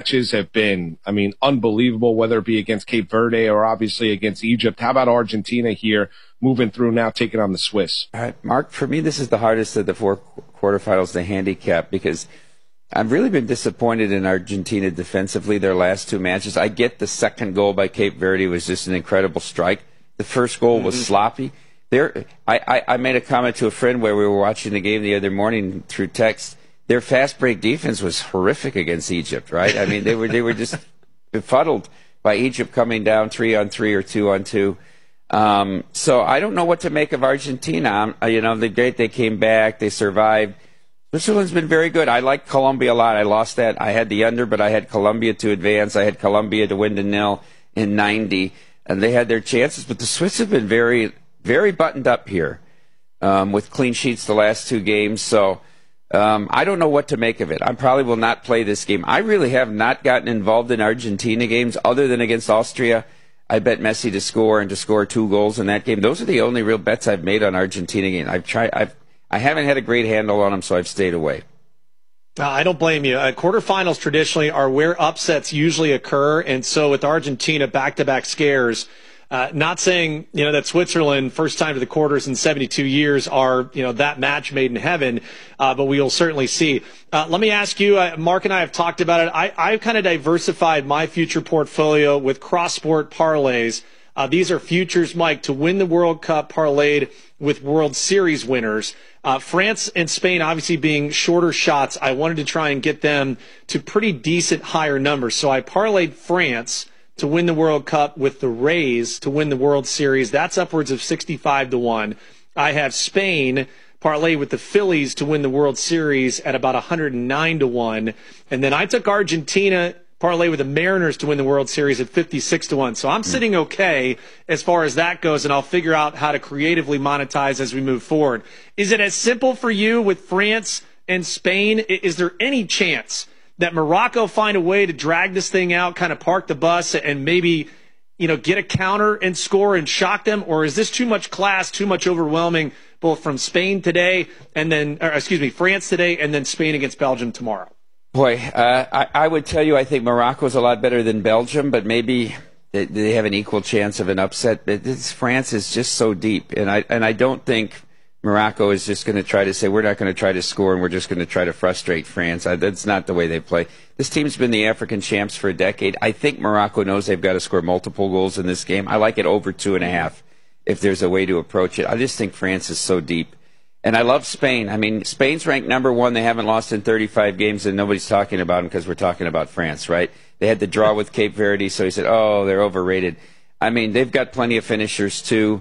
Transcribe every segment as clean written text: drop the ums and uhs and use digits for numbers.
matches have been, I mean, unbelievable, whether it be against Cape Verde or obviously against Egypt. How about Argentina here moving through now, taking on the Swiss? All right, Mark, for me, this is the hardest of the four quarterfinals to handicap because I've really been disappointed in Argentina defensively their last two matches. I get the second goal by Cape Verde was just an incredible strike. The first goal was sloppy. I made a comment to a friend where we were watching the game the other morning through text. Their fast break defense was horrific against Egypt, right? I mean, they were just befuddled by Egypt coming down 3-on-3 or 2-on-2. So I don't know what to make of Argentina. They're great. They came back. They survived. Switzerland's been very good. I like Colombia a lot. I lost that. I had the under, but I had Colombia to advance. I had Colombia to win to 0 in 90, and they had their chances. But the Swiss have been very, very buttoned up here with clean sheets the last two games. So I don't know what to make of it. I probably will not play this game. I really have not gotten involved in Argentina games other than against Austria. I bet Messi to score and to score 2 goals in that game. Those are the only real bets I've made on Argentina games. I haven't had a great handle on them, so I've stayed away. I don't blame you. Quarterfinals traditionally are where upsets usually occur, and so with Argentina back-to-back scares, not saying that Switzerland first time to the quarters in 72 years are that match made in heaven, but we'll certainly see. Let me ask you, Mark and I have talked about it. I've kind of diversified my future portfolio with cross-sport parlays. These are futures, Mike, to win the World Cup parlayed with World Series winners. France and Spain obviously being shorter shots, I wanted to try and get them to pretty decent higher numbers. So I parlayed France to win the World Cup with the Rays to win the World Series. That's upwards of 65-1. I have Spain parlay with the Phillies to win the World Series at about 109-1. And then I took Argentina parlay with the Mariners to win the World Series at 56-1. So I'm sitting okay as far as that goes, and I'll figure out how to creatively monetize as we move forward. Is it as simple for you with France and Spain? Is there any chance that Morocco find a way to drag this thing out, kind of park the bus, and maybe get a counter and score and shock them? Or is this too much class, too much overwhelming, both from Spain today and then, France today and then Spain against Belgium tomorrow? Boy, I would tell you I think Morocco's a lot better than Belgium, but maybe they have an equal chance of an upset. France is just so deep, and I don't think Morocco is just going to try to say we're not going to try to score and we're just going to try to frustrate France. That's not the way they play. This team's been the African champs for a decade. I think Morocco knows they've got to score multiple goals in this game. I like it over 2.5 if there's a way to approach it. I just think France is so deep. And I love Spain. I mean, Spain's ranked number 1. They haven't lost in 35 games, and nobody's talking about them because we're talking about France, right? They had the draw with Cape Verde, so he said, oh, they're overrated. I mean, they've got plenty of finishers, too.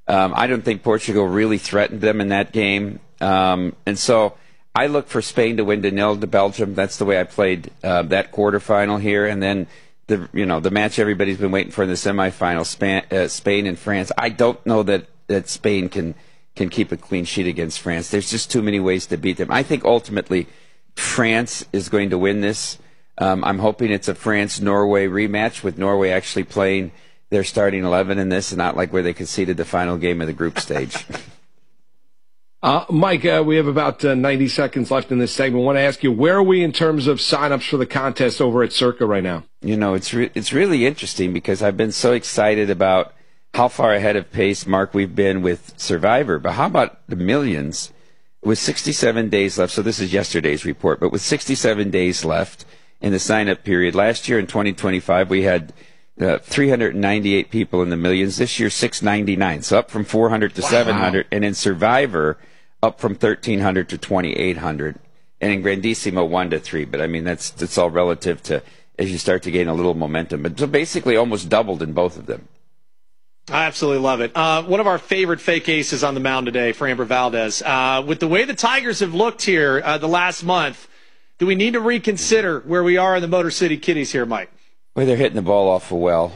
I don't think Portugal really threatened them in that game. And so I look for Spain to win to 0 to Belgium. That's the way I played that quarterfinal here. And then, the match everybody's been waiting for in the semifinal, Spain and France. I don't know that Spain can keep a clean sheet against France. There's just too many ways to beat them. I think ultimately France is going to win this. I'm hoping it's a France-Norway rematch with Norway actually playing their starting 11 in this and not like where they conceded the final game of the group stage. Mike, we have about 90 seconds left in this segment. I want to ask you, where are we in terms of signups for the contest over at Circa right now? It's really interesting because I've been so excited about how far ahead of pace, Mark, we've been with Survivor. But how about the millions? With 67 days left, so this is yesterday's report, but with 67 days left in the sign-up period, last year in 2025 we had 398 people in the millions. This year, 699, so up from 400 to 700. And in Survivor, up from 1,300 to 2,800. And in Grandissimo, 1 to 3. But, I mean, that's all relative to as you start to gain a little momentum. But so basically almost doubled in both of them. I absolutely love it. One of our favorite fake aces on the mound today for Amber Valdez. With the way the Tigers have looked here the last month, do we need to reconsider where we are in the Motor City Kitties here, Mike? Well, they're hitting the ball awful well.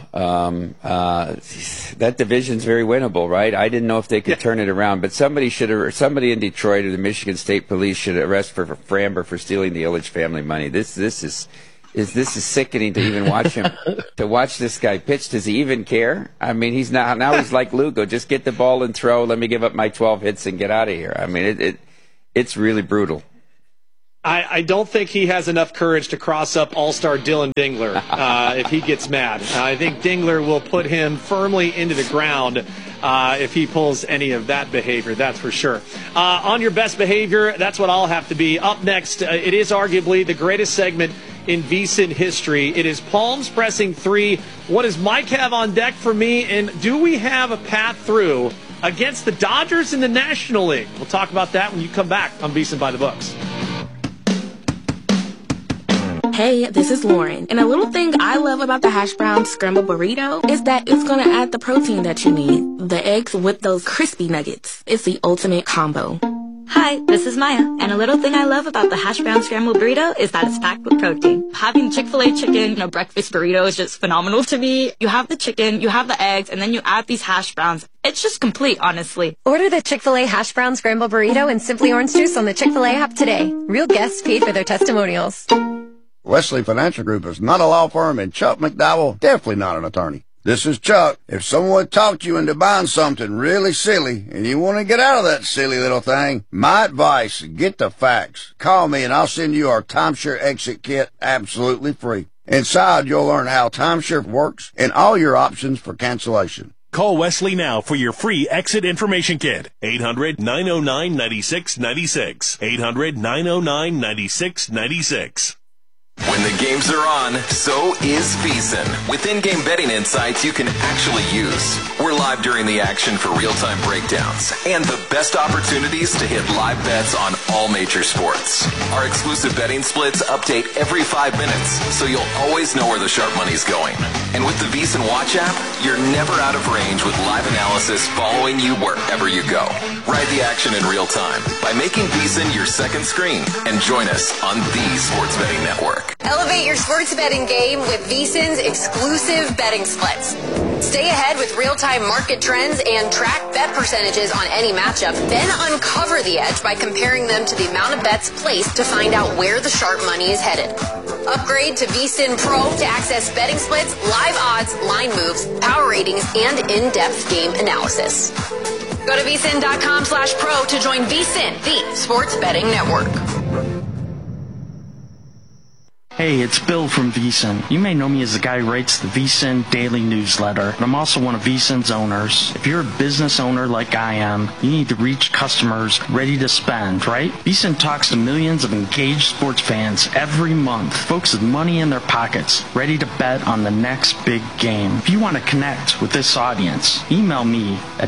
That division's very winnable, right? I didn't know if they could turn it around, but somebody in Detroit or the Michigan State Police should arrest Framber for stealing the Ilitch family money. This is sickening to even watch him, to watch this guy pitch. Does he even care? I mean, he's now he's like Lugo. Just get the ball and throw. Let me give up my 12 hits and get out of here. I mean, it's really brutal. I don't think he has enough courage to cross up All-Star Dylan Dingler if he gets mad. I think Dingler will put him firmly into the ground if he pulls any of that behavior, that's for sure. On your best behavior, that's what I'll have to be. Up next, it is arguably the greatest segment in VSiN history. It is Palms Pressing 3. What does Mike have on deck for me, and do we have a path through against the Dodgers in the National League? We'll talk about that when you come back on VSiN by the Books. Hey, this is Lauren, and a little thing I love about the hash brown scrambled burrito is that it's going to add the protein that you need. The eggs with those crispy nuggets. It's the ultimate combo. Hi, this is Maya, and a little thing I love about the hash brown scrambled burrito is that it's packed with protein. Having Chick-fil-A chicken in a breakfast burrito is just phenomenal to me. You have the chicken, you have the eggs, and then you add these hash browns. It's just complete, honestly. Order the Chick-fil-A hash brown scrambled burrito and Simply Orange Juice on the Chick-fil-A app today. Real guests paid for their testimonials. Wesley Financial Group is not a law firm, and Chuck McDowell, definitely not an attorney. This is Chuck. If someone talked you into buying something really silly and you want to get out of that silly little thing, my advice, get the facts. Call me and I'll send you our timeshare exit kit absolutely free. Inside, you'll learn how timeshare works and all your options for cancellation. Call Wesley now for your free exit information kit. 800-909-9696. 800-909-9696. When the games are on, so is VSiN. With in-game betting insights you can actually use. We're live during the action for real-time breakdowns and the best opportunities to hit live bets on all major sports. Our exclusive betting splits update every 5 minutes, so you'll always know where the sharp money's going. And with the VSiN Watch app, you're never out of range with live analysis following you wherever you go. Ride the action in real time by making VSiN your second screen and join us on the Sports Betting Network. Elevate your sports betting game with VSiN's exclusive betting splits. Stay ahead with real-time market trends and track bet percentages on any matchup, then uncover the edge by comparing them to the amount of bets placed to find out where the sharp money is headed. Upgrade to VSiN Pro to access betting splits, live odds, line moves, power ratings, and in-depth game analysis. Go to VSiN.com/pro to join VSiN, the sports betting network. Hey, it's Bill from VSiN. You may know me as the guy who writes the VSiN Daily Newsletter, and I'm also one of VSiN's owners. If you're a business owner like I am, you need to reach customers ready to spend, right? VSiN talks to millions of engaged sports fans every month, folks with money in their pockets, ready to bet on the next big game. If you want to connect with this audience, email me at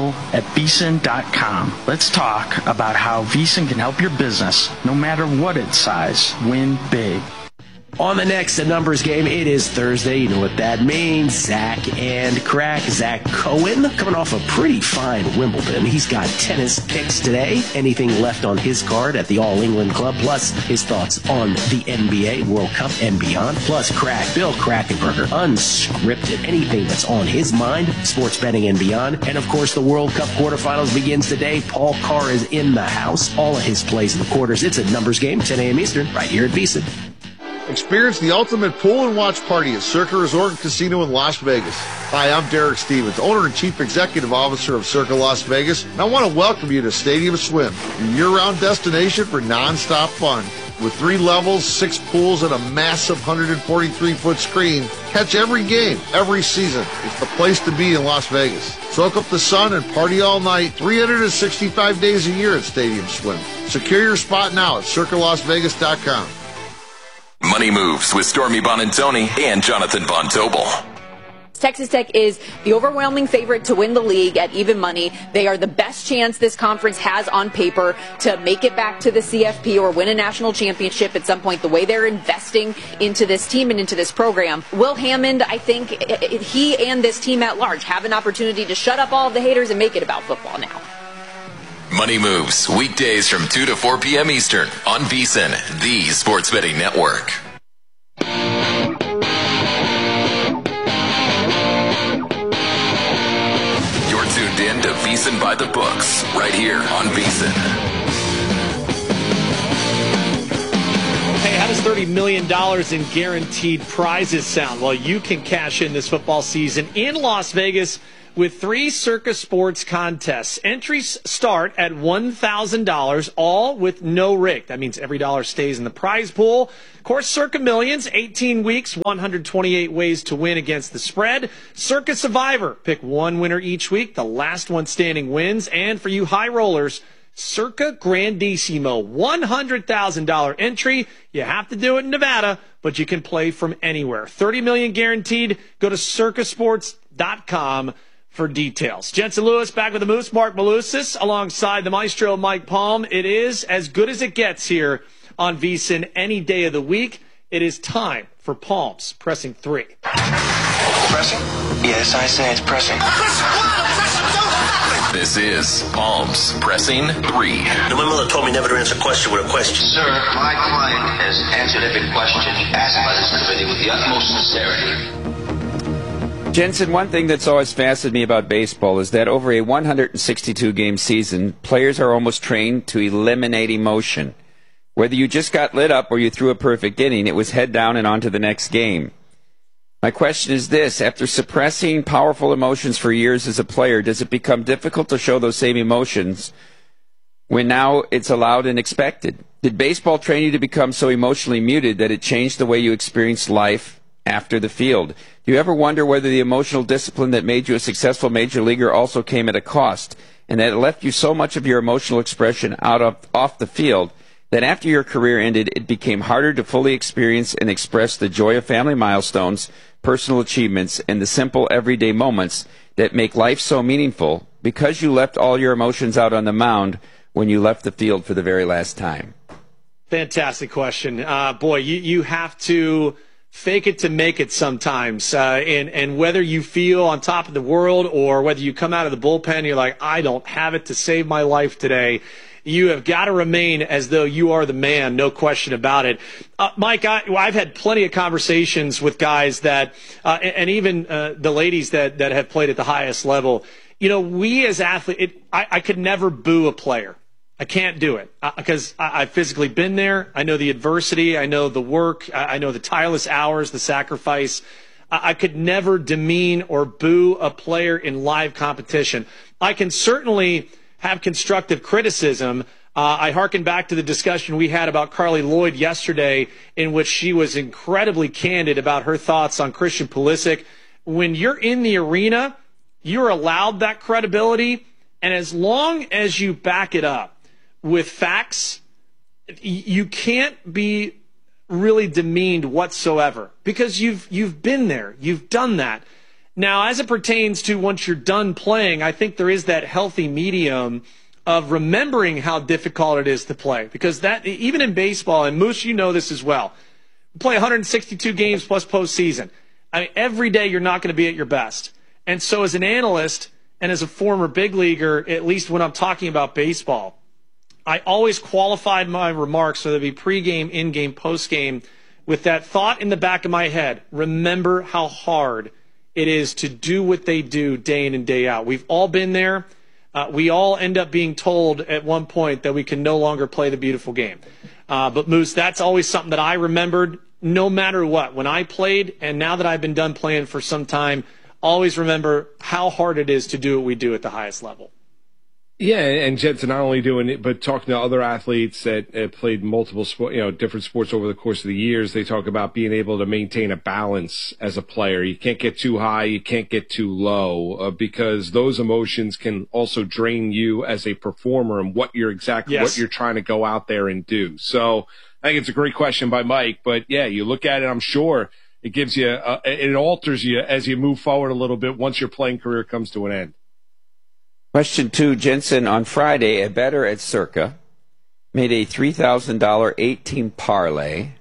bill@vsin.com. Let's talk about how VSiN can help your business, no matter what its size, win big. On the next Numbers Game, it is Thursday. You know what that means. Zach and Crack. Zach Cohen coming off a pretty fine Wimbledon. He's got tennis picks today. Anything left on his card at the All England Club, plus his thoughts on the NBA, World Cup, and beyond. Plus Crack, Bill Krackomberger, unscripted. Anything that's on his mind, sports betting and beyond. And of course, the World Cup quarterfinals begins today. Paul Carr is in the house. All of his plays in the quarters. It's a Numbers Game, 10 a.m. Eastern, right here at VSiN. Experience the ultimate pool and watch party at Circa Resort and Casino in Las Vegas. Hi, I'm Derek Stevens, owner and chief executive officer of Circa Las Vegas, and I want to welcome you to Stadium Swim, your year-round destination for non-stop fun. With 3 levels, 6 pools, and a massive 143-foot screen, catch every game, every season. It's the place to be in Las Vegas. Soak up the sun and party all night, 365 days a year at Stadium Swim. Secure your spot now at circalasvegas.com. Money Moves with Stormy Bonantoni and Jonathan Von Tobel. Texas Tech is the overwhelming favorite to win the league at even money. They are the best chance this conference has on paper to make it back to the CFP or win a national championship at some point, the way they're investing into this team and into this program. Will Hammond, I think he and this team at large have an opportunity to shut up all of the haters and make it about football now. Money Moves, weekdays from 2 to 4 p.m. Eastern on VSiN, the Sports Betting Network. You're tuned in to VSiN by the Books, right here on VSiN. Hey, how does $30 million in guaranteed prizes sound? Well, you can cash in this football season in Las Vegas with 3 Circa Sports contests. Entries start at $1,000, all with no rig. That means every dollar stays in the prize pool. Of course, Circa Millions, 18 weeks, 128 ways to win against the spread. Circa Survivor, pick one winner each week. The last one standing wins. And for you high rollers, Circa Grandissimo, $100,000 entry. You have to do it in Nevada, but you can play from anywhere. $30 million guaranteed. Go to circasports.com for details. Jensen Lewis back with the Moose, Mark Malusis, alongside the Maestro Mike Palm. It is as good as it gets here on VSiN any day of the week. It is time for Palm's Pressing 3. Pressing? Yes, I say it's pressing. This is Palm's Pressing 3. The mother told me never to answer a question with a question. Sir, my client has answered every question asked by this committee with the utmost sincerity. Jensen, one thing that's always fascinated me about baseball is that over a 162-game season, players are almost trained to eliminate emotion. Whether you just got lit up or you threw a perfect inning, it was head down and on to the next game. My question is this: after suppressing powerful emotions for years as a player, does it become difficult to show those same emotions when now it's allowed and expected? Did baseball train you to become so emotionally muted that it changed the way you experienced life after the field? Do you ever wonder whether the emotional discipline that made you a successful major leaguer also came at a cost, and that it left you so much of your emotional expression off the field that after your career ended, it became harder to fully experience and express the joy of family milestones, personal achievements, and the simple everyday moments that make life so meaningful because you left all your emotions out on the mound when you left the field for the very last time? Fantastic question. Boy, you have to fake it to make it sometimes. And whether you feel on top of the world or whether you come out of the bullpen and you're like, I don't have it to save my life today, you have got to remain as though you are the man, no question about it. Mike, I've had plenty of conversations with guys that, and even the ladies that have played at the highest level. You know, we as athletes, I could never boo a player. I can't do it because I've physically been there. I know the adversity. I know the work. I know the tireless hours, the sacrifice. I could never demean or boo a player in live competition. I can certainly have constructive criticism. I hearken back to the discussion we had about Carly Lloyd yesterday, in which she was incredibly candid about her thoughts on Christian Pulisic. When you're in the arena, you're allowed that credibility, and as long as you back it up with facts, you can't be really demeaned whatsoever because you've been there, you've done that. Now, as it pertains to once you're done playing, I think there is that healthy medium of remembering how difficult it is to play. Because that, even in baseball, and Moose, you know this as well, you play 162 games plus postseason. I mean, every day you're not going to be at your best. And so as an analyst and as a former big leaguer, at least when I'm talking about baseball, I always qualified my remarks, so there'd be pregame, in-game, postgame, with that thought in the back of my head. Remember how hard it is to do what they do day in and day out. We've all been there. We all end up being told at one point that we can no longer play the beautiful game. But Moose, that's always something that I remembered no matter what. When I played, and now that I've been done playing for some time, always remember how hard it is to do what we do at the highest level. Yeah, and Jensen, not only doing it, but talking to other athletes that played multiple different sports over the course of the years, they talk about being able to maintain a balance as a player. You can't get too high, you can't get too low, because those emotions can also drain you as a performer and what you're trying to go out there and do. So I think it's a great question by Mike, but yeah, you look at it, I'm sure it gives you, it alters you as you move forward a little bit once your playing career comes to an end. Question 2, Jensen. On Friday, a bettor at Circa made a $3,000 8-team parlay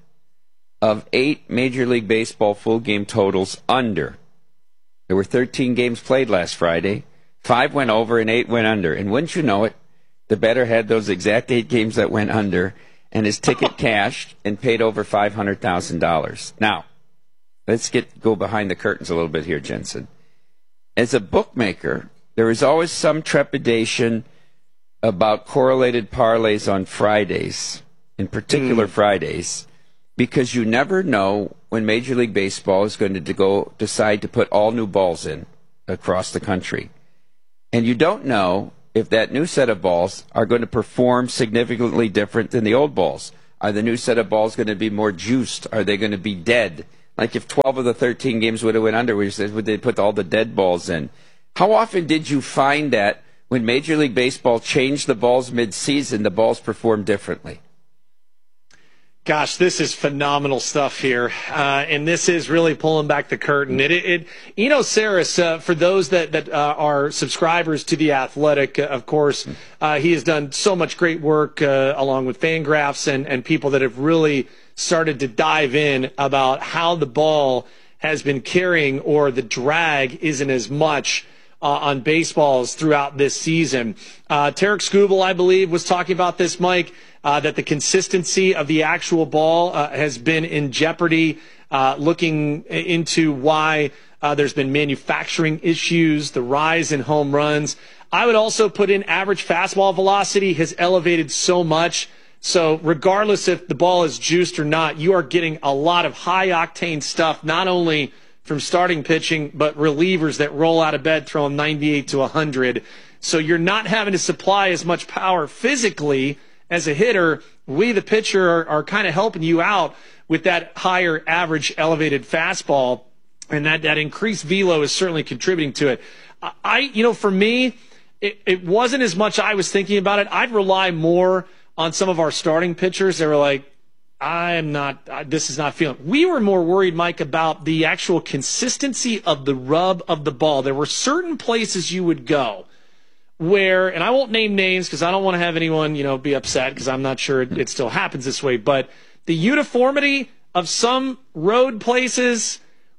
of 8 Major League Baseball full game totals under. There were 13 games played last Friday. 5 went over and 8 went under. And wouldn't you know it, the bettor had those exact 8 games that went under, and his ticket cashed and paid over $500,000. Now, let's go behind the curtains a little bit here, Jensen. As a bookmaker, there is always some trepidation about correlated parlays on Fridays, in particular Fridays, because you never know when Major League Baseball is going to decide to put all new balls in. across the country. And you don't know if that new set of balls are going to perform significantly different than the old balls. Are the new set of balls going to be more juiced? Are they going to be dead? Like if 12 of the 13 games would have went under, would they put all the dead balls in? How often did you find that when Major League Baseball changed the balls mid-season, the balls performed differently? Gosh, this is phenomenal stuff here, and this is really pulling back the curtain. Eno Sarris, for those that are subscribers to The Athletic, of course, he has done so much great work along with Fangraphs and people that have really started to dive in about how the ball has been carrying, or the drag isn't as much on baseballs throughout this season. Tarek Skubal, I believe, was talking about this, Mike, that the consistency of the actual ball has been in jeopardy, looking into why there's been manufacturing issues, the rise in home runs. I would also put in average fastball velocity has elevated so much. So regardless if the ball is juiced or not, you are getting a lot of high-octane stuff, not only from starting pitching, but relievers that roll out of bed throwing 98 to 100. So you're not having to supply as much power physically as a hitter. We, the pitcher, are kind of helping you out with that higher average elevated fastball, and that increased velo is certainly contributing to it. For me, it wasn't as much I was thinking about it. I'd rely more on some of our starting pitchers. They were like, this is not feeling. We were more worried, Mike, about the actual consistency of the rub of the ball. There were certain places you would go where, and I won't name names because I don't want to have anyone, be upset, because I'm not sure it still happens this way, but the uniformity of some road places,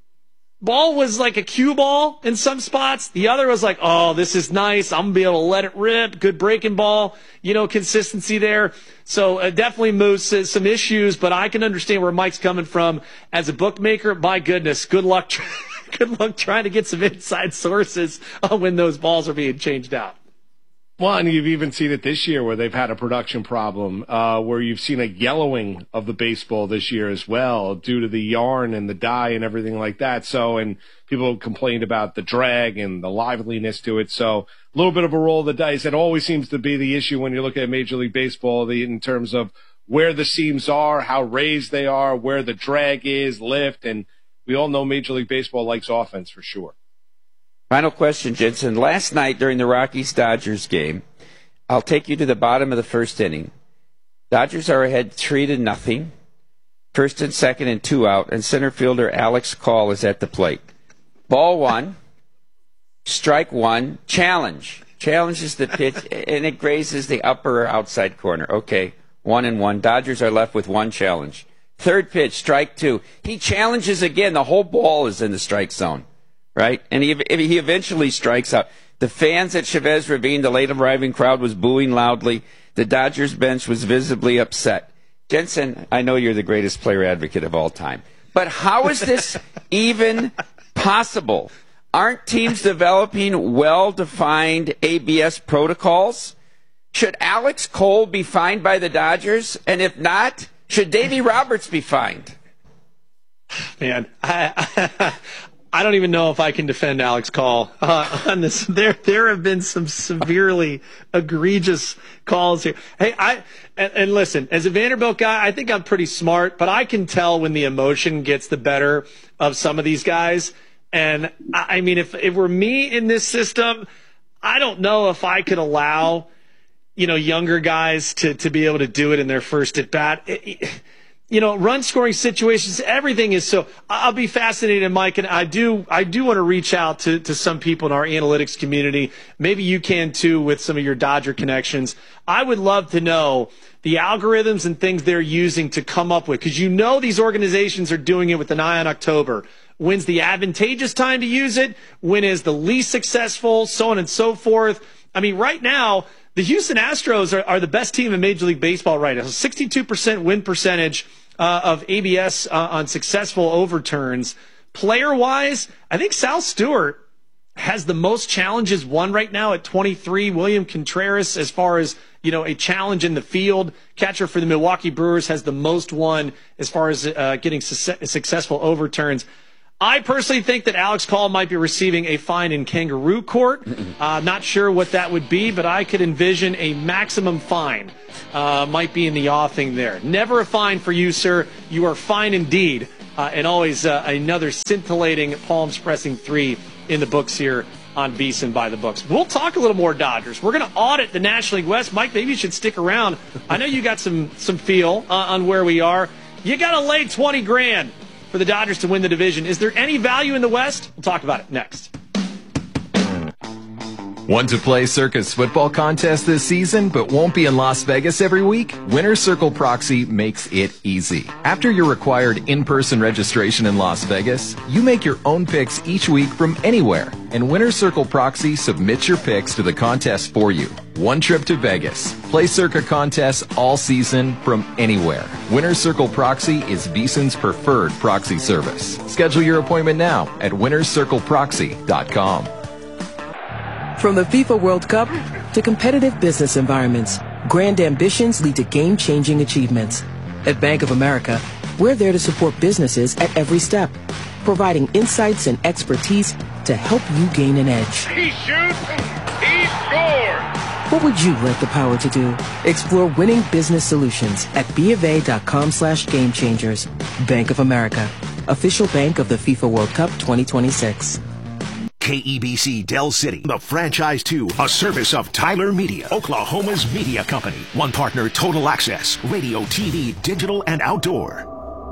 ball was like a cue ball in some spots. The other was like, oh, this is nice. I'm going to be able to let it rip. Good breaking ball, consistency there. So definitely moves some issues, but I can understand where Mike's coming from. As a bookmaker, my goodness, good luck trying to get some inside sources on when those balls are being changed out. Well, and you've even seen it this year where they've had a production problem, where you've seen a yellowing of the baseball this year as well due to the yarn and the dye and everything like that. So, and people complained about the drag and the liveliness to it. So a little bit of a roll of the dice. It always seems to be the issue when you look at Major League Baseball, in terms of where the seams are, how raised they are, where the drag is, lift. And we all know Major League Baseball likes offense for sure. Final question, Jensen. Last night during the Rockies-Dodgers game, I'll take you to the bottom of the first inning. Dodgers are ahead 3-0. First and second and 2 out, and center fielder Alex Call is at the plate. Ball 1, strike 1, challenge. Challenges the pitch, and it grazes the upper or outside corner. Okay, 1-1. Dodgers are left with 1 challenge. Third pitch, strike 2. He challenges again. The whole ball is in the strike zone. Right? And he eventually strikes out. The fans at Chavez Ravine, the late arriving crowd, was booing loudly. The Dodgers bench was visibly upset. Jensen, I know you're the greatest player advocate of all time, but how is this even possible? Aren't teams developing well-defined ABS protocols? Should Alex Cole be fined by the Dodgers? And if not, should Davey Roberts be fined? Man, I don't even know if I can defend Alex Call on this. There have been some severely egregious calls here. Hey, and listen, as a Vanderbilt guy, I think I'm pretty smart, but I can tell when the emotion gets the better of some of these guys. And I mean, if it were me in this system, I don't know if I could allow, younger guys to be able to do it in their first at bat. Run scoring situations, everything is so. I'll be fascinated, Mike, and I do want to reach out to some people in our analytics community. Maybe you can too with some of your Dodger connections. I would love to know the algorithms and things they're using to come up with, because these organizations are doing it with an eye on October. When's the advantageous time to use it? When is the least successful? So on and so forth. I mean, right now, the Houston Astros are the best team in Major League Baseball right now. 62% win percentage of ABS on successful overturns. Player-wise, I think Sal Stewart has the most challenges won right now at 23. William Contreras, as far as a challenge in the field, catcher for the Milwaukee Brewers, has the most won as far as getting successful overturns. I personally think that Alex Call might be receiving a fine in kangaroo court. Not sure what that would be, but I could envision a maximum fine might be in the offing there. Never a fine for you, sir. You are fine indeed. And always another scintillating palms-pressing 3 in the books here on VSiN by the Books. We'll talk a little more Dodgers. We're going to audit the National League West. Mike, maybe you should stick around. I know you got some feel on where we are. You got to lay $20,000 for the Dodgers to win the division. Is there any value in the West? We'll talk about it next. Want to play Circus football contest this season but won't be in Las Vegas every week? Winner's Circle Proxy makes it easy. After your required in-person registration in Las Vegas, you make your own picks each week from anywhere, and Winner's Circle Proxy submits your picks to the contest for you. One trip to Vegas. Play Circa contests all season from anywhere. Winner's Circle Proxy is VSiN's preferred proxy service. Schedule your appointment now at winnerscircleproxy.com. From the FIFA World Cup to competitive business environments, grand ambitions lead to game-changing achievements. At Bank of America, we're there to support businesses at every step, providing insights and expertise to help you gain an edge. He shoots, he scores! What would you like the power to do? Explore winning business solutions at BofA.com/gamechangers. Bank of America, official bank of the FIFA World Cup 2026. KEBC Del City, the Franchise 2, a service of Tyler Media, Oklahoma's media company. One partner, Total Access, radio, TV, digital, and outdoor.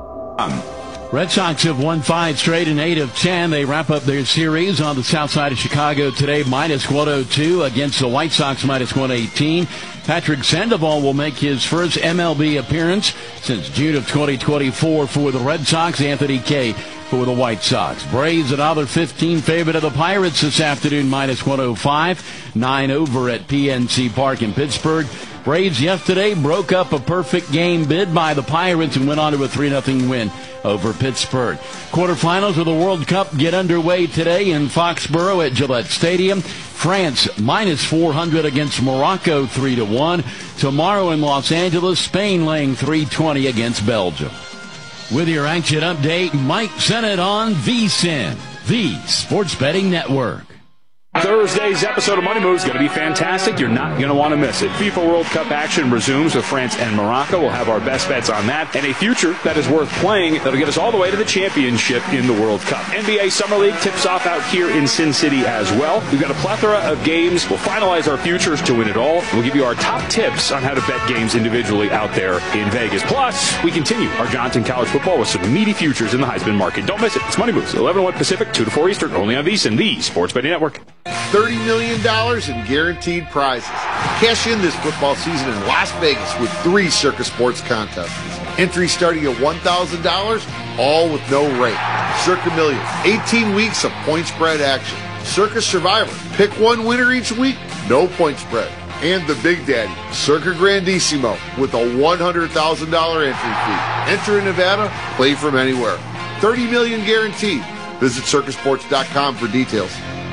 Red Sox have won 5 straight and 8 of 10. They wrap up their series on the south side of Chicago today, -102 against the White Sox, -118. Patrick Sandoval will make his first MLB appearance since June of 2024 for the Red Sox. Anthony Kay for the White Sox. Braves, another 15 favorite of the Pirates this afternoon, -105. 9 over at PNC Park in Pittsburgh. Braves yesterday broke up a perfect game bid by the Pirates and went on to a 3-0 win over Pittsburgh. Quarterfinals of the World Cup get underway today in Foxborough at Gillette Stadium. France -400 against Morocco 3-1. Tomorrow in Los Angeles, Spain laying 320 against Belgium. With your action update, Mike Sennett on VSiN, the Sports Betting Network. Thursday's episode of Money Moves is going to be fantastic. You're not going to want to miss it. FIFA World Cup action resumes with France and Morocco. We'll have our best bets on that and a future that is worth playing that'll get us all the way to the championship in the World Cup. NBA Summer League tips off out here in Sin City as well. We've got a plethora of games. We'll finalize our futures to win it all. We'll give you our top tips on how to bet games individually out there in Vegas. Plus, we continue our Johnson College football with some meaty futures in the Heisman market. Don't miss it. It's Money Moves, 11-1 Pacific, 2 to 4 Eastern, only on VSiN, the Sports Betting Network. $30 million in guaranteed prizes. Cash in this football season in Las Vegas with 3 Circa Sports contests. Entry starting at $1,000, all with no rate. Circa Millions, 18 weeks of point spread action. Circa Survivor, pick one winner each week, no point spread. And the Big Daddy, Circa Grandissimo, with a $100,000 entry fee. Enter in Nevada, play from anywhere. $30 million guaranteed. Visit circasports.com for details.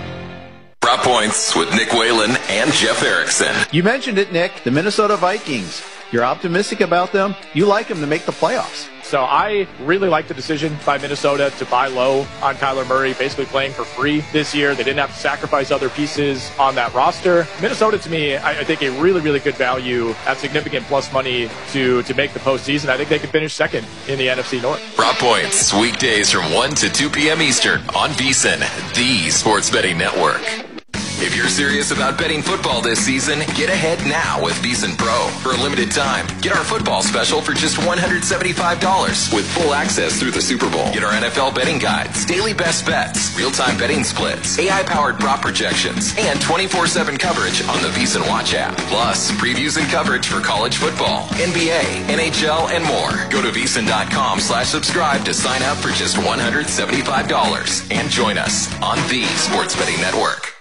Prop Points with Nick Whalen and Jeff Erickson. You mentioned it, Nick, the Minnesota Vikings. You're optimistic about them. You like them to make the playoffs. So I really like the decision by Minnesota to buy low on Kyler Murray, basically playing for free this year. They didn't have to sacrifice other pieces on that roster. Minnesota, to me, I think a really, really good value at significant plus money to make the postseason. I think they could finish second in the NFC North. Prop Points, weekdays from 1 to 2 p.m. Eastern on VSiN, the Sports Betting Network. If you're serious about betting football this season, get ahead now with VSiN Pro. For a limited time, get our football special for just $175 with full access through the Super Bowl. Get our NFL betting guides, daily best bets, real-time betting splits, AI-powered prop projections, and 24/7 coverage on the VSiN Watch app. Plus, previews and coverage for college football, NBA, NHL, and more. Go to VSiN.com/subscribe to sign up for just $175 and join us on the Sports Betting Network.